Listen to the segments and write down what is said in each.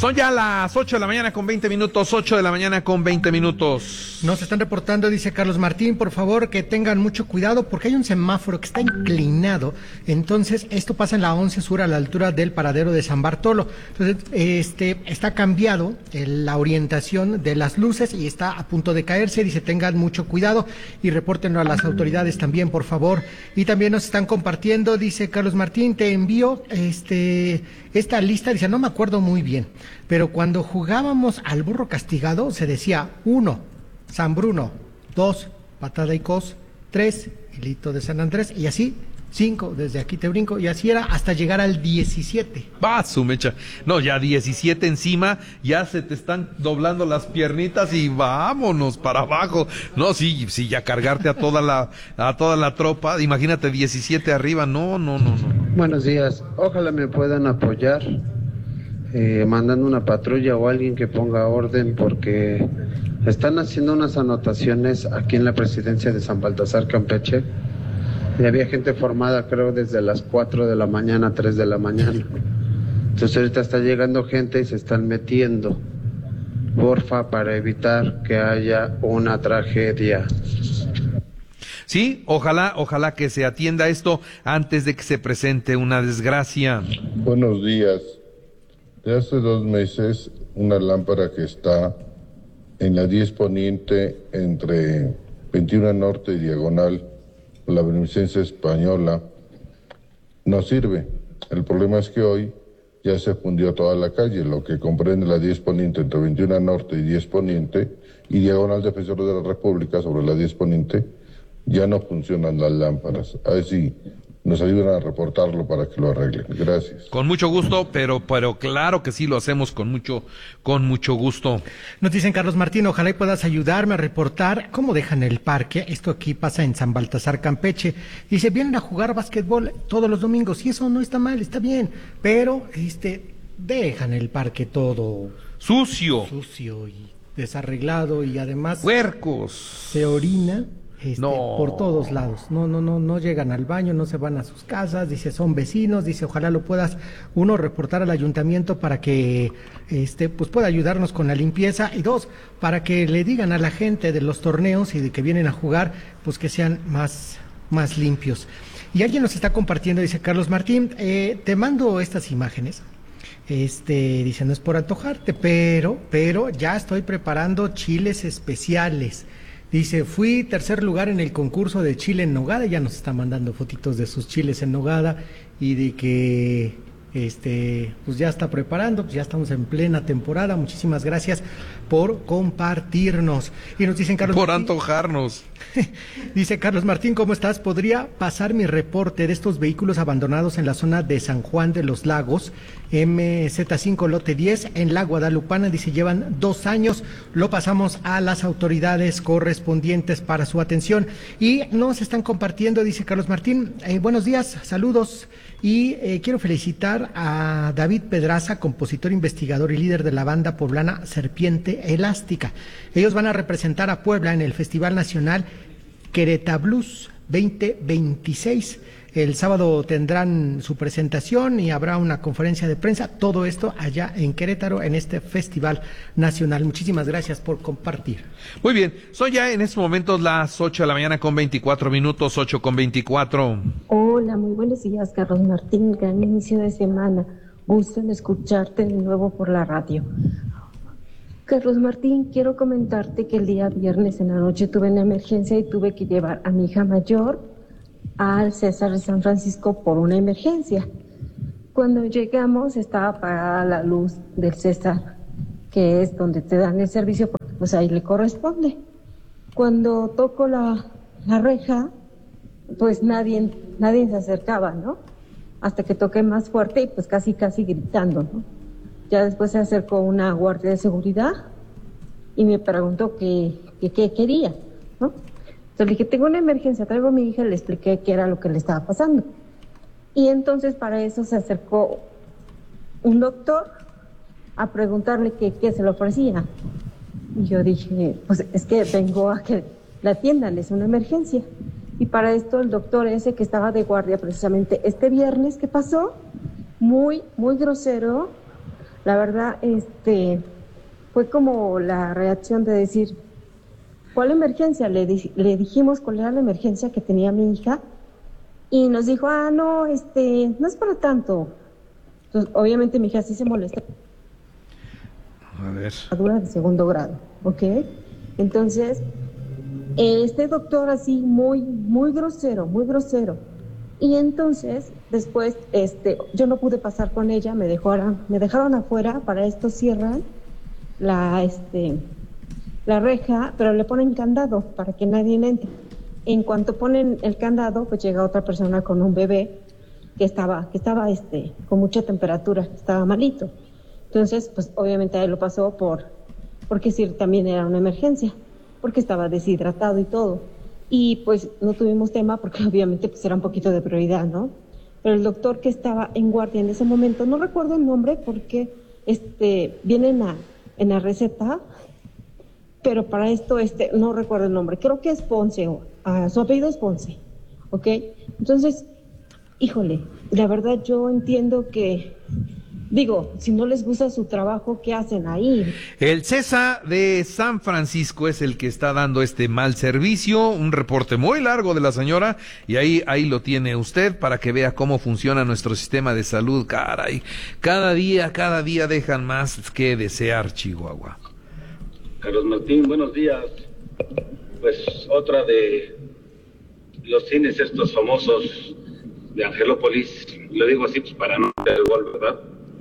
Son ya las 8 de la mañana con 20 minutos, 8 de la mañana con 20 minutos. Nos están reportando, dice Carlos Martín, por favor que tengan mucho cuidado porque hay un semáforo que está inclinado. Entonces, esto pasa en la 11 Sur a la altura del paradero de San Bartolo. Entonces, está cambiado la orientación de las luces y está a punto de caerse. Dice, tengan mucho cuidado y repórtenlo a las autoridades también, por favor. Y también nos están compartiendo, dice Carlos Martín, te envío esta lista, dice, no me acuerdo muy bien, pero cuando jugábamos al burro castigado se decía 1, San Bruno, 2, patada y cos, 3, hilito de San Andrés, y así 5, desde aquí te brinco, y así era hasta llegar al 17. Va, su mecha. No, ya 17 encima, ya se te están doblando las piernitas y vámonos para abajo. No, sí, ya cargarte a toda la tropa, imagínate 17 arriba, no. Buenos días, ojalá me puedan apoyar mandando una patrulla o alguien que ponga orden porque están haciendo unas anotaciones aquí en la presidencia de San Baltasar Campeche y había gente formada creo desde las 4 de la mañana, 3 de la mañana. Entonces ahorita está llegando gente y se están metiendo. Porfa, para evitar que haya una tragedia. Sí, ojalá que se atienda esto antes de que se presente una desgracia. Buenos días. De hace 2 meses, una lámpara que está en la 10 Poniente entre 21 Norte y Diagonal, la Beneficencia Española, no sirve. El problema es que hoy ya se fundió toda la calle, lo que comprende la 10 Poniente entre 21 Norte y 10 Poniente y Diagonal Defensor de la República sobre la 10 Poniente. Ya no funcionan las lámparas. A ver si nos ayudan a reportarlo para que lo arreglen. Gracias. Con mucho gusto, pero claro que sí lo hacemos con mucho gusto. Nos dicen, Carlos Martín, ojalá y puedas ayudarme a reportar cómo dejan el parque. Esto aquí pasa en San Baltasar, Campeche. Dice, vienen a jugar básquetbol todos los domingos y eso no está mal, está bien, pero dejan el parque todo sucio y desarreglado y además puercos. Se orina. No. Por todos lados, no llegan al baño, no se van a sus casas, dice, son vecinos, dice, ojalá lo puedas, uno, reportar al ayuntamiento para que, pues pueda ayudarnos con la limpieza, y 2, para que le digan a la gente de los torneos y de que vienen a jugar, pues que sean más limpios. Y alguien nos está compartiendo, dice Carlos Martín, te mando estas imágenes. Dice, no es por antojarte, pero ya estoy preparando chiles especiales. Dice, fui tercer lugar en el concurso de chile en nogada, ya nos está mandando fotitos de sus chiles en nogada y de que pues ya está preparando, pues ya estamos en plena temporada. Muchísimas gracias por compartirnos. Y nos dicen, Carlos por Martín, antojarnos. Dice Carlos Martín, ¿cómo estás? ¿Podría pasar mi reporte de estos vehículos abandonados en la zona de San Juan de los Lagos, MZ5 lote 10 en la Guadalupana? Dice, llevan 2 años, lo pasamos a las autoridades correspondientes para su atención. Y nos están compartiendo, dice Carlos Martín, buenos días, saludos. Y quiero felicitar a David Pedraza, compositor, investigador y líder de la banda poblana Serpiente Elástica. Ellos van a representar a Puebla en el Festival Nacional Queretablues 2026. El sábado tendrán su presentación y habrá una conferencia de prensa. Todo esto allá en Querétaro, en este Festival Nacional. Muchísimas gracias por compartir. Muy bien, son ya en estos momentos las 8 de la mañana con 24 minutos, 8 con 24. Hola, muy buenos días, Carlos Martín. Gran inicio de semana. Gusto en escucharte de nuevo por la radio. Carlos Martín, quiero comentarte que el día viernes en la noche tuve una emergencia y tuve que llevar a mi hija mayor al César de San Francisco por una emergencia. Cuando llegamos estaba apagada la luz del César, que es donde te dan el servicio, porque pues ahí le corresponde. Cuando toco la reja, pues nadie se acercaba, ¿no? Hasta que toqué más fuerte y pues casi gritando, ¿no? Ya después se acercó una guardia de seguridad y me preguntó qué quería, ¿no? Entonces le dije, tengo una emergencia, traigo a mi hija, y le expliqué qué era lo que le estaba pasando. Y entonces para eso se acercó un doctor a preguntarle qué se le ofrecía. Y yo dije, pues es que vengo a que la atiendan, es una emergencia. Y para esto el doctor ese que estaba de guardia precisamente este viernes que pasó, muy grosero, La verdad, fue como la reacción de decir, ¿cuál emergencia? Le dijimos cuál era la emergencia que tenía mi hija y nos dijo, no, no es para tanto. Entonces, obviamente mi hija sí se molesta. A ver. De segundo grado, ¿ok? Entonces, este doctor así muy grosero, muy grosero. Y entonces, después, yo no pude pasar con ella, me dejaron afuera, para esto cierran la reja, pero le ponen candado para que nadie entre. En cuanto ponen el candado, pues llega otra persona con un bebé que estaba con mucha temperatura, estaba malito. Entonces, pues obviamente a él lo pasó porque sí, también era una emergencia, porque estaba deshidratado y todo. Y pues no tuvimos tema porque obviamente pues era un poquito de prioridad, ¿no? Pero el doctor que estaba en guardia en ese momento, no recuerdo el nombre porque viene en la receta, pero para esto no recuerdo el nombre, creo que es Ponce, su apellido es Ponce, ¿ok? Entonces, híjole, la verdad yo entiendo que, si no les gusta su trabajo, ¿qué hacen ahí? El CESA de San Francisco es el que está dando este mal servicio, un reporte muy largo de la señora, y ahí lo tiene usted para que vea cómo funciona nuestro sistema de salud. Caray, cada día dejan más que desear, Chihuahua. Carlos Martín, buenos días. Pues otra de los cines estos famosos de Angelópolis, lo digo así pues para no dar el gol, ¿verdad?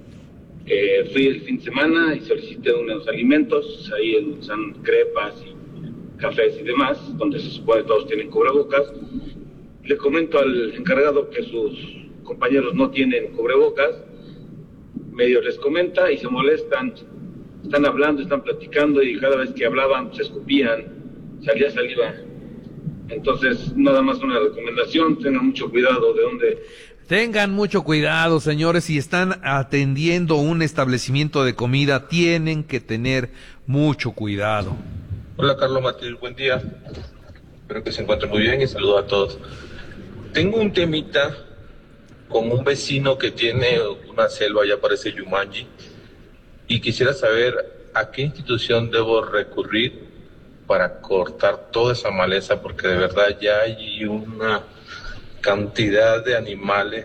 Fui el fin de semana y solicité unos alimentos, ahí usan crepas y cafés y demás, donde se supone todos tienen cubrebocas. Le comento al encargado que sus compañeros no tienen cubrebocas, medio les comenta y se molestan, están hablando, están platicando y cada vez que hablaban se escupían, salía saliva. Entonces, nada más una recomendación, tengan mucho cuidado de dónde... Tengan mucho cuidado, señores, si están atendiendo un establecimiento de comida, tienen que tener mucho cuidado. Hola, Carlos Martín, buen día. Espero que se encuentren muy bien y saludo a todos. Tengo un temita con un vecino que tiene una selva, ya parece Yumanji, y quisiera saber a qué institución debo recurrir para cortar toda esa maleza, porque de verdad ya hay una cantidad de animales,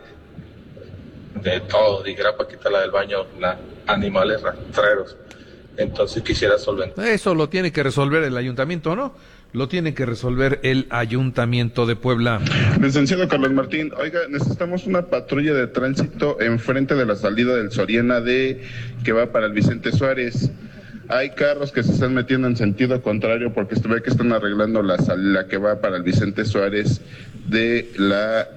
de todo, dijera Paquita la del baño, animales rastreros. Entonces quisiera solventar. Eso lo tiene que resolver el ayuntamiento, ¿no? Lo tiene que resolver el Ayuntamiento de Puebla. Licenciado Carlos Martín, oiga, necesitamos una patrulla de tránsito enfrente de la salida del Soriana que va para el Vicente Suárez. Hay carros que se están metiendo en sentido contrario porque se ve que están arreglando la que va para el Vicente Suárez de la...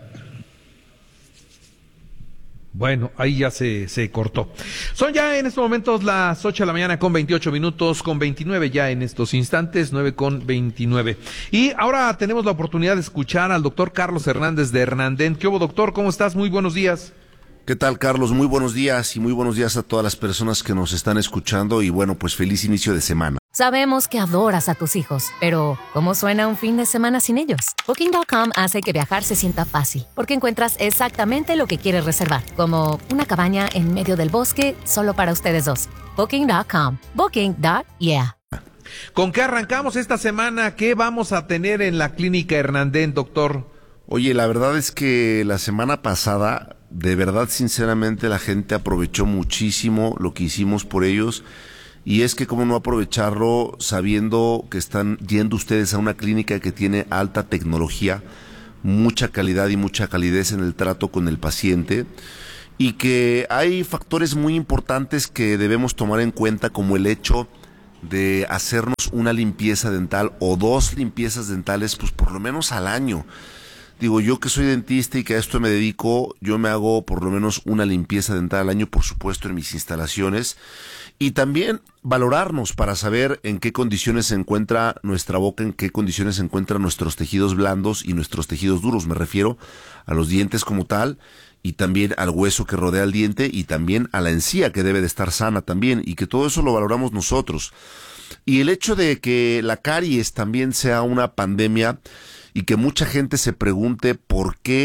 Bueno, ahí ya se cortó. Son ya en estos momentos las 8 de la mañana con 28 minutos, con 29 ya en estos instantes, 9 con 29. Y ahora tenemos la oportunidad de escuchar al doctor Carlos Hernández de Hernandén. ¿Qué hubo, doctor? ¿Cómo estás? Muy buenos días. ¿Qué tal, Carlos? Muy buenos días y muy buenos días a todas las personas que nos están escuchando y bueno, pues feliz inicio de semana. Sabemos que adoras a tus hijos, pero ¿cómo suena un fin de semana sin ellos? Booking.com hace que viajar se sienta fácil, porque encuentras exactamente lo que quieres reservar, como una cabaña en medio del bosque solo para ustedes dos. Booking.com. Booking.yeah. ¿Con qué arrancamos esta semana? ¿Qué vamos a tener en la Clínica Hernandén, doctor? Oye, la verdad es que la semana pasada, de verdad, sinceramente, la gente aprovechó muchísimo lo que hicimos por ellos. Y es que cómo no aprovecharlo sabiendo que están yendo ustedes a una clínica que tiene alta tecnología, mucha calidad y mucha calidez en el trato con el paciente, y que hay factores muy importantes que debemos tomar en cuenta, como el hecho de hacernos una limpieza dental o 2 limpiezas dentales, pues por lo menos al año. Digo, yo que soy dentista y que a esto me dedico, yo me hago por lo menos una limpieza dental al año, por supuesto, en mis instalaciones. Y también valorarnos para saber en qué condiciones se encuentra nuestra boca, en qué condiciones se encuentran nuestros tejidos blandos y nuestros tejidos duros. Me refiero a los dientes como tal y también al hueso que rodea el diente y también a la encía, que debe de estar sana también, y que todo eso lo valoramos nosotros. Y el hecho de que la caries también sea una pandemia y que mucha gente se pregunte por qué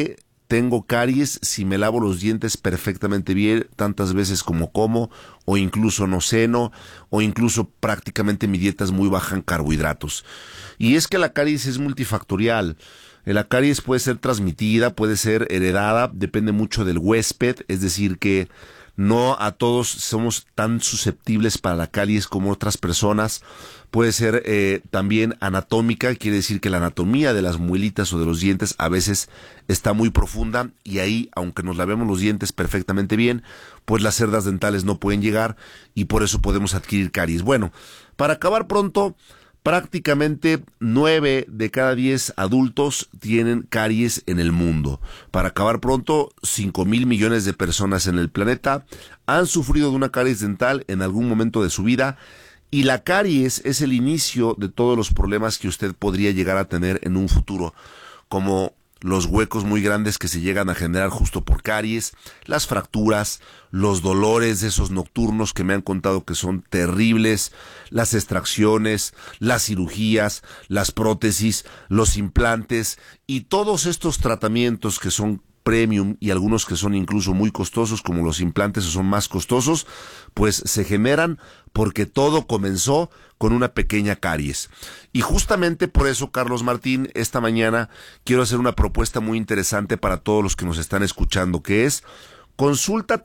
tengo caries si me lavo los dientes perfectamente bien, tantas veces como, o incluso no ceno, o incluso prácticamente mi dieta es muy baja en carbohidratos. Y es que la caries es multifactorial. La caries puede ser transmitida, puede ser heredada, depende mucho del huésped, es decir que no a todos somos tan susceptibles para la caries como otras personas. Puede ser también anatómica, quiere decir que la anatomía de las muelitas o de los dientes a veces está muy profunda y ahí, aunque nos lavemos los dientes perfectamente bien, pues las cerdas dentales no pueden llegar y por eso podemos adquirir caries. Bueno, para acabar pronto, prácticamente 9 de cada 10 adultos tienen caries en el mundo. Para acabar pronto, 5,000 millones de personas en el planeta han sufrido de una caries dental en algún momento de su vida. Y la caries es el inicio de todos los problemas que usted podría llegar a tener en un futuro, como los huecos muy grandes que se llegan a generar justo por caries, las fracturas, los dolores de esos nocturnos que me han contado que son terribles, las extracciones, las cirugías, las prótesis, los implantes y todos estos tratamientos que son premium y algunos que son incluso muy costosos, como los implantes o son más costosos, pues se generan porque todo comenzó con una pequeña caries. Y justamente por eso, Carlos Martín, esta mañana quiero hacer una propuesta muy interesante para todos los que nos están escuchando, que es consulta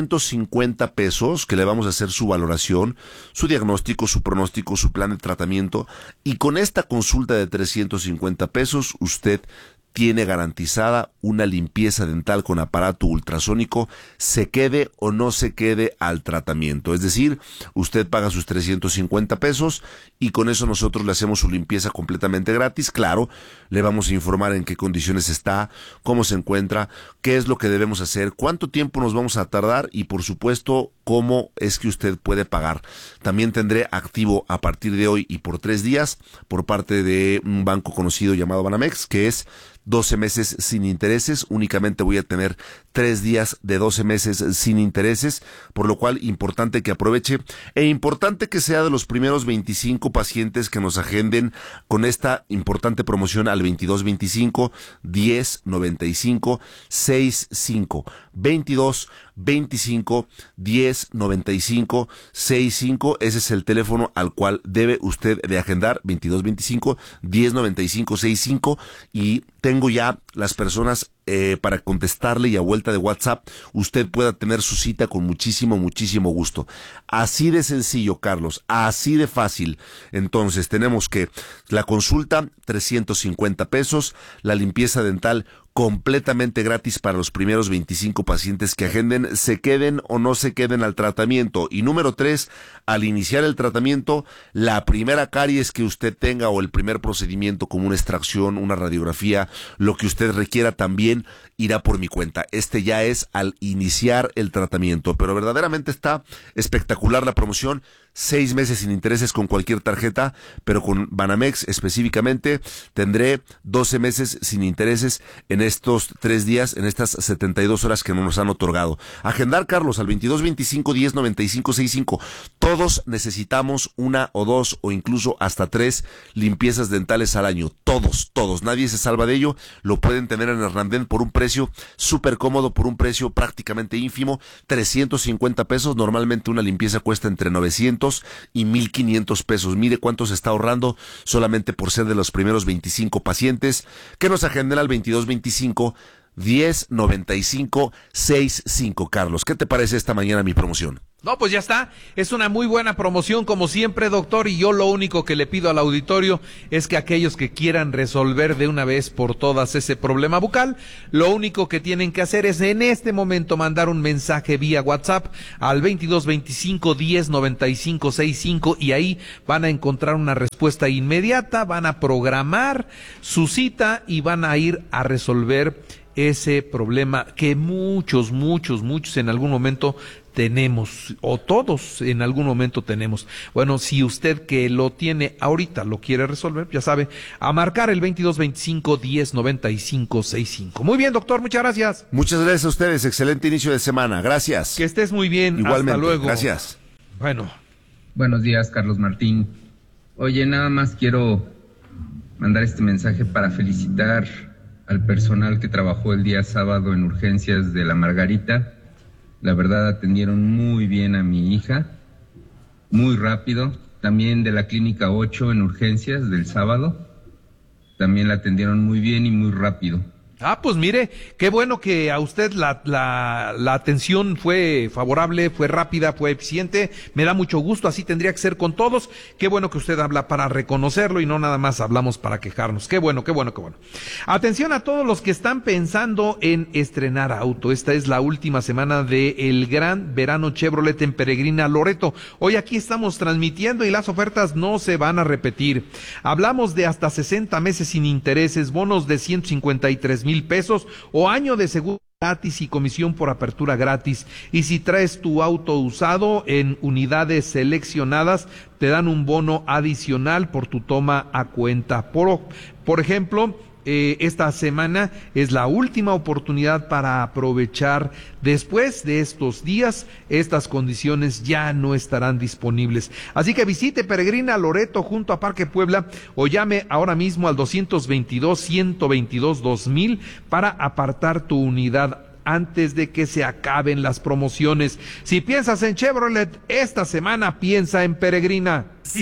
350 pesos, que le vamos a hacer su valoración, su diagnóstico, su pronóstico, su plan de tratamiento, y con esta consulta de 350 pesos usted tiene garantizada una limpieza dental con aparato ultrasónico, se quede o no se quede al tratamiento. Es decir, usted paga sus 350 pesos y con eso nosotros le hacemos su limpieza completamente gratis. Claro, le vamos a informar en qué condiciones está, cómo se encuentra, qué es lo que debemos hacer, cuánto tiempo nos vamos a tardar y por supuesto cómo es que usted puede pagar. También tendré activo a partir de hoy y por 3 días por parte de un banco conocido llamado Banamex, que es 12 meses sin intereses. Únicamente voy a tener 3 días de 12 meses sin intereses, por lo cual importante que aproveche e importante que sea de los primeros 25 pacientes que nos agenden con esta importante promoción al 2225 1095 65 22 25 10 95 65. Ese es el teléfono al cual debe usted de agendar, 22 25 10 95 65, y tengo ya las personas para contestarle y a vuelta de WhatsApp usted pueda tener su cita con muchísimo gusto. Así de sencillo, Carlos, así de fácil. Entonces tenemos que la consulta 350 pesos, la limpieza dental completamente gratis para los primeros 25 pacientes que agenden, se queden o no se queden al tratamiento. Y número 3, al iniciar el tratamiento, la primera caries que usted tenga o el primer procedimiento como una extracción, una radiografía, lo que usted requiera también irá por mi cuenta. Este ya es al iniciar el tratamiento, pero verdaderamente está espectacular la promoción. 6 meses sin intereses con cualquier tarjeta, pero con Banamex específicamente tendré 12 meses sin intereses en estos 3 días, en estas 72 horas que nos han otorgado. Agendar, Carlos, al 22 25 10 95 65. Todos necesitamos 1 o 2 o incluso hasta 3 limpiezas dentales al año. Todos. Nadie se salva de ello. Lo pueden tener en Hernandén por un precio súper cómodo, por un precio prácticamente ínfimo, 350 pesos. Normalmente una limpieza cuesta entre 900 y 1,500 pesos. Mire cuánto se está ahorrando solamente por ser de los primeros 25 pacientes que nos agenden al 2225 1095 65. Carlos, ¿qué te parece esta mañana mi promoción? No, pues ya está. Es una muy buena promoción, como siempre, doctor, y yo lo único que le pido al auditorio es que aquellos que quieran resolver de una vez por todas ese problema bucal, lo único que tienen que hacer es en este momento mandar un mensaje vía WhatsApp al 2225 1095 65 y ahí van a encontrar una respuesta inmediata, van a programar su cita y van a ir a resolver ese problema que muchos en algún momento tenemos, o todos en algún momento tenemos. Bueno, si usted que lo tiene ahorita lo quiere resolver, ya sabe, a marcar el 2225 1095 65. Muy bien, doctor, muchas gracias. Muchas gracias a ustedes, excelente inicio de semana, gracias. Que estés muy bien. Igualmente, hasta luego. Gracias. Bueno. Buenos días, Carlos Martín. Oye, nada más quiero mandar este mensaje para felicitar al personal que trabajó el día sábado en urgencias de La Margarita. La verdad atendieron muy bien a mi hija, muy rápido. También de la Clínica 8 en urgencias del sábado, también la atendieron muy bien y muy rápido. Ah, pues mire, qué bueno que a usted la atención fue favorable, fue rápida, fue eficiente. Me da mucho gusto, así tendría que ser con todos. Qué bueno que usted habla para reconocerlo y no nada más hablamos para quejarnos. Qué bueno, qué bueno, qué bueno. Atención a todos los que están pensando en estrenar auto. Esta es la última semana del gran verano Chevrolet en Peregrina Loreto. Hoy aquí estamos transmitiendo y las ofertas no se van a repetir. Hablamos de hasta 60 meses sin intereses, bonos de 153,000 pesos o año de seguro gratis y comisión por apertura gratis. Y si traes tu auto usado en unidades seleccionadas, te dan un bono adicional por tu toma a cuenta. Por ejemplo, esta semana es la última oportunidad para aprovechar. Después de estos días, estas condiciones ya no estarán disponibles. Así que visite Peregrina Loreto junto a Parque Puebla o llame ahora mismo al 222-122-2000 para apartar tu unidad antes de que se acaben las promociones. Si piensas en Chevrolet, esta semana piensa en Peregrina.